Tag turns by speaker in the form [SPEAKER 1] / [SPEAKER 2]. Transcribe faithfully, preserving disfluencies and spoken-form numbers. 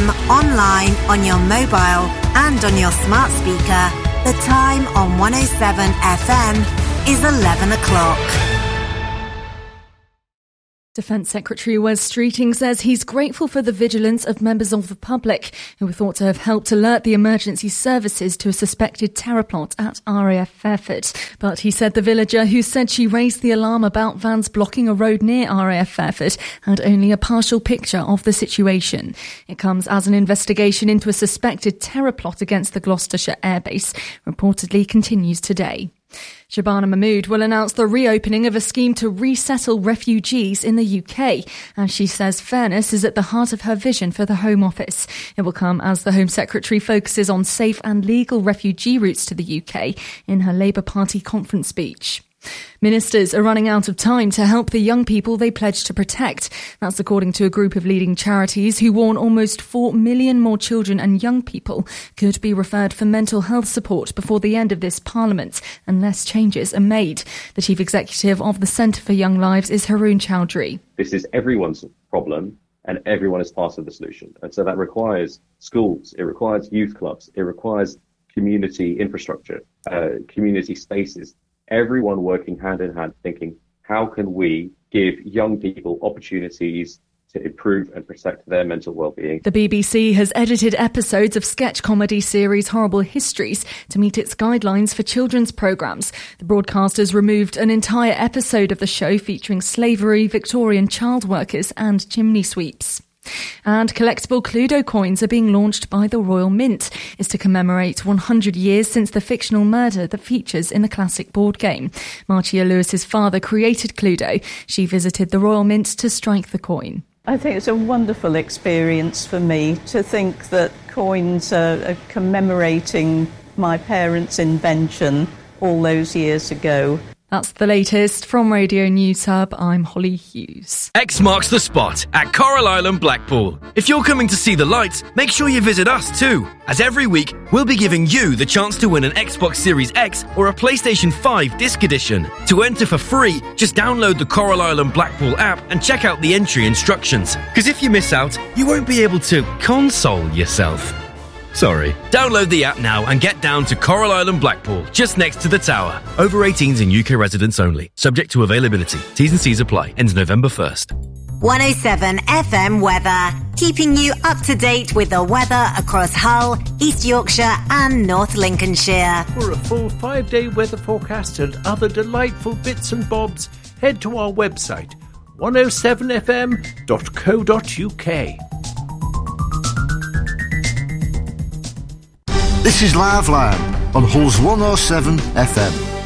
[SPEAKER 1] m, online, on your mobile and on your smart speaker. The time on one oh seven F M is eleven o'clock.
[SPEAKER 2] Defence Secretary Wes Streeting says he's grateful for the vigilance of members of the public who were thought to have helped alert the emergency services to a suspected terror plot at R A F Fairford. But he said the villager who said she raised the alarm about vans blocking a road near R A F Fairford had only a partial picture of the situation. It comes as an investigation into a suspected terror plot against the Gloucestershire airbase reportedly continues today. Shabana Mahmood will announce the reopening of a scheme to resettle refugees in the U K, and she says fairness is at the heart of her vision for the Home Office. It will come as the Home Secretary focuses on safe and legal refugee routes to the U K in her Labour Party conference speech. Ministers are running out of time to help the young people they pledged to protect. That's according to a group of leading charities who warn almost four million more children and young people could be referred for mental health support before the end of this Parliament unless changes are made. The Chief Executive of the Centre for Young Lives is Haroon Chowdhury.
[SPEAKER 3] This is everyone's problem and everyone is part of the solution. And so that requires schools, it requires youth clubs, it requires community infrastructure, uh, community spaces. Everyone working hand in hand thinking, how can we give young people opportunities to improve and protect their mental well-being?
[SPEAKER 2] The B B C has edited episodes of sketch comedy series Horrible Histories to meet its guidelines for children's programmes. The broadcasters removed an entire episode of the show featuring slavery, Victorian child workers and chimney sweeps. And collectible Cluedo coins are being launched by the Royal Mint. It's to commemorate one hundred years since the fictional murder that features in the classic board game. Marcia Lewis's father created Cluedo. She visited the Royal Mint to strike the coin.
[SPEAKER 4] I think it's a wonderful experience for me to think that coins are, are commemorating my parents' invention all those years ago.
[SPEAKER 2] That's the latest from Radio News Hub. I'm Holly Hughes.
[SPEAKER 5] X marks the spot at Coral Island, Blackpool. If you're coming to see the lights, make sure you visit us too, as every week we'll be giving you the chance to win an Xbox Series X or a PlayStation five disc edition. To enter for free, just download the Coral Island Blackpool app and check out the entry instructions. Because if you miss out, you won't be able to console yourself. Sorry. Download the app now and get down to Coral Island, Blackpool, just next to the tower. Over eighteens in U K residents only. Subject to availability. T's and C's apply. Ends November first.
[SPEAKER 1] one oh seven F M weather, keeping you up to date with the weather across Hull, East Yorkshire and North Lincolnshire.
[SPEAKER 6] For a full five-day weather forecast and other delightful bits and bobs, head to our website, one oh seven f m dot co dot u k.
[SPEAKER 7] This is Live Line on Hull's one oh seven F M.